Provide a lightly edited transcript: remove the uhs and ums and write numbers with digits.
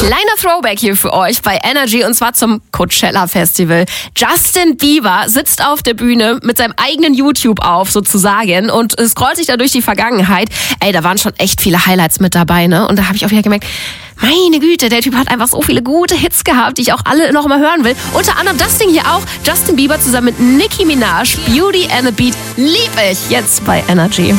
Kleiner Throwback hier für euch bei Energy und zwar zum Coachella Festival. Justin Bieber sitzt auf der Bühne mit seinem eigenen YouTube auf sozusagen und scrollt sich da durch die Vergangenheit. Ey, da waren schon echt viele Highlights mit dabei, ne? Und da habe ich auch wieder gemerkt, meine Güte, der Typ hat einfach so viele gute Hits gehabt, die ich auch alle noch mal hören will. Unter anderem das Ding hier auch, Justin Bieber zusammen mit Nicki Minaj, Beauty and the Beat, lieb ich jetzt bei Energy.